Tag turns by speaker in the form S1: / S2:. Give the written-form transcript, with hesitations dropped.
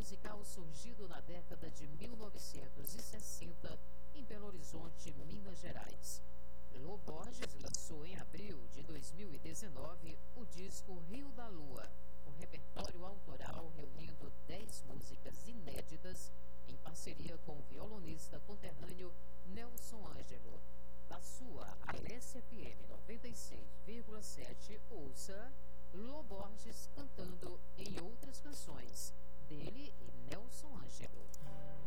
S1: musical surgido na década de 1960 em Belo Horizonte, Minas Gerais. Lô Borges lançou em abril de 2019 o disco Rio da Lua, um repertório autoral reunindo 10 músicas inéditas em parceria com o violonista conterrâneo Nelson Ângelo. Da sua Alessia FM 96,7, ouça Lô Borges cantando em outras canções dele e Nelson Ângelo.